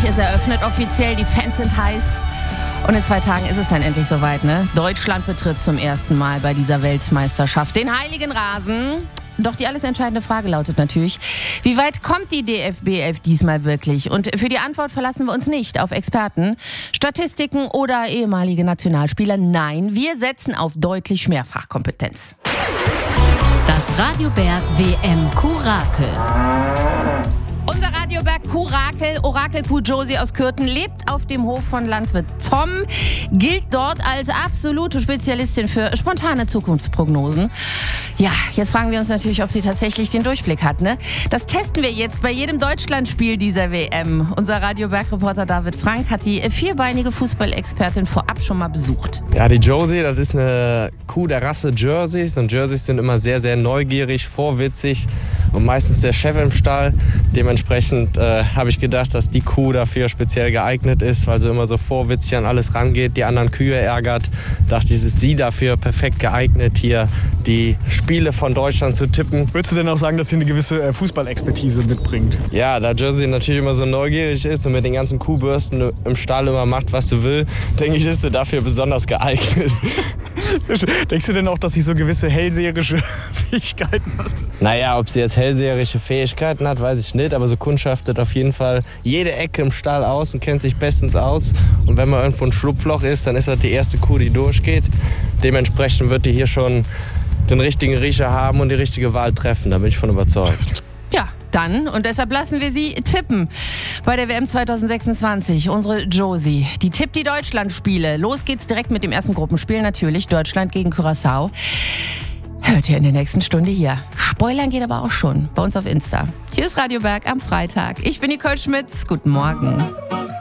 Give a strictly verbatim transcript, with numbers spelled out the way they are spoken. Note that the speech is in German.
endlich ist eröffnet, offiziell, die Fans sind heiß. Und in zwei Tagen ist es dann endlich soweit, ne? Deutschland betritt zum ersten Mal bei dieser Weltmeisterschaft den heiligen Rasen. Doch die alles entscheidende Frage lautet natürlich, wie weit kommt die D F B elf diesmal wirklich? Und für die Antwort verlassen wir uns nicht auf Experten, Statistiken oder ehemalige Nationalspieler. Nein, wir setzen auf deutlich mehr Fachkompetenz. Das Radioberg W M-Kurakel. Unser Radioberg-Kurakel, Orakelkuh Josie aus Kürten, lebt auf dem Hof von Landwirt Tom, gilt dort als absolute Spezialistin für spontane Zukunftsprognosen. Ja, jetzt fragen wir uns natürlich, ob sie tatsächlich den Durchblick hat, ne? Das testen wir jetzt bei jedem Deutschlandspiel dieser W M. Unser Radioberg-Reporter David Frank hat die vierbeinige Fußballexpertin vorab schon mal besucht. Ja, die Josie, das ist eine Kuh der Rasse Jerseys. Und Jerseys sind immer sehr, sehr neugierig, vorwitzig und meistens der Chef im Stall. Dementsprechend äh, habe ich gedacht, dass die Kuh dafür speziell geeignet ist, weil sie immer so vorwitzig an alles rangeht, die anderen Kühe ärgert. Dachte ich, ist sie dafür perfekt geeignet, hier die Spiele von Deutschland zu tippen. Würdest du denn auch sagen, dass sie eine gewisse äh, Fußballexpertise mitbringt? Ja, da Jersey natürlich immer so neugierig ist und mit den ganzen Kuhbürsten im Stall immer macht, was sie will, denke ich, ist sie dafür besonders geeignet. Denkst du denn auch, dass sie so gewisse hellseherische Fähigkeiten hat? Naja, ob sie jetzt hellseherische Fähigkeiten hat, weiß ich nicht, aber so kundschaftet auf jeden Fall jede Ecke im Stall aus und kennt sich bestens aus. Und wenn man irgendwo ein Schlupfloch ist, dann ist das die erste Kuh, die durchgeht. Dementsprechend wird die hier schon den richtigen Riecher haben und die richtige Wahl treffen, da bin ich von überzeugt. Ja, dann, und deshalb lassen wir sie tippen bei der W M zwanzig sechsundzwanzig. Unsere Josie, die tippt die Deutschlandspiele. Los geht's direkt mit dem ersten Gruppenspiel, natürlich Deutschland gegen Curaçao. Hört ihr in der nächsten Stunde hier. Spoilern geht aber auch schon bei uns auf Insta. Hier ist Radio Berg am Freitag. Ich bin Nicole Schmitz. Guten Morgen.